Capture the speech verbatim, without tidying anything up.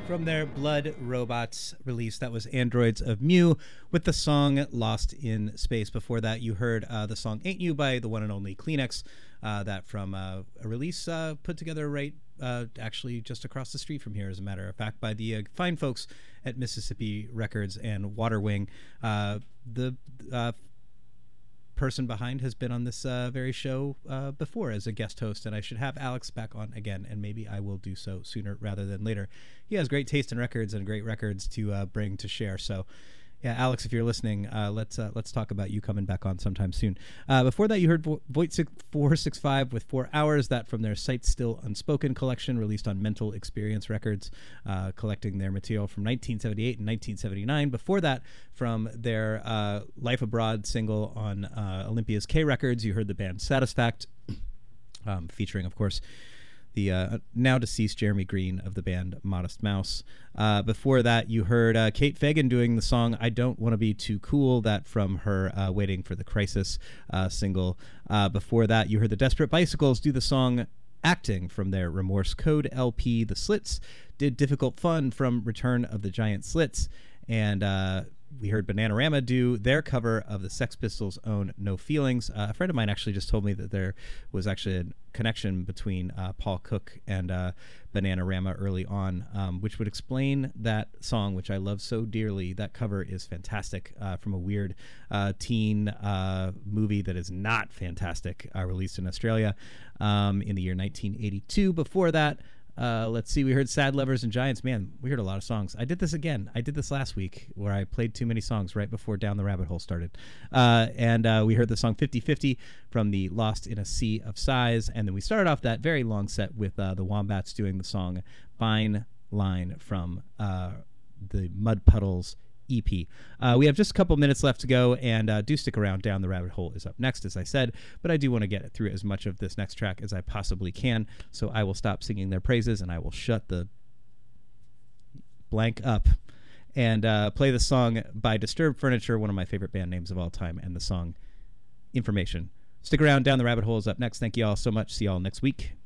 From their Blood Robots release, that was Androids of Mew with the song Lost in Space. Before that, you heard uh, the song Ain't You by the one and only Kleenex. Uh, that from uh, a release uh, put together right uh, actually just across the street from here, as a matter of fact, by the uh, fine folks at Mississippi Records and Waterwing. Uh, the uh, person behind has been on this uh, very show uh, before as a guest host, and I should have Alex back on again, and maybe I will do so sooner rather than later. He has great taste in records and great records to uh, bring to share. So yeah, Alex, if you're listening, uh, let's uh, let's talk about you coming back on sometime soon. Uh, before that, you heard Vo- Voight four six five with Four Hours, that from their Sight Still Unspoken collection, released on Mental Experience Records, uh, collecting their material from nineteen seventy-eight and nineteen seventy-nine. Before that, from their uh, Life Abroad single on uh, Olympia's K Records, you heard the band Satisfact, um, featuring, of course, the uh, now deceased Jeremy Green of the band Modest Mouse. Uh, before that, you heard uh, Kate Fagan doing the song I Don't Want to Be Too Cool, that from her uh, Waiting for the Crisis uh, single. Uh, before that, you heard the Desperate Bicycles do the song Acting from their Remorse Code L P. The Slits did Difficult Fun from Return of the Giant Slits. And uh, we heard Bananarama do their cover of the Sex Pistols' own No Feelings. Uh, a friend of mine actually just told me that there was actually a connection between uh, Paul Cook and uh, Bananarama early on, um, which would explain that song, which I love so dearly. That cover is fantastic, uh, from a weird uh, teen uh, movie that is not fantastic, uh, released in Australia um, in the year nineteen eighty-two. Before that, Uh, let's see, we heard Sad Lovers and Giants. Man, we heard a lot of songs. I did this again. I did this last week where I played too many songs right before Down the Rabbit Hole started. Uh, and uh, we heard the song fifty fifty from the Lost in a Sea of Sighs. And then we started off that very long set with uh, the Wombats doing the song Fine Line from uh, the Mud Puddles E P. Uh, we have just a couple minutes left to go, and uh, do stick around. Down the Rabbit Hole is up next, as I said, but I do want to get through as much of this next track as I possibly can, so I will stop singing their praises and I will shut the blank up and uh, play the song by Disturbed Furniture, one of my favorite band names of all time, and the song Information. Stick around. Down the Rabbit Hole is up next. Thank you all so much. See you all next week.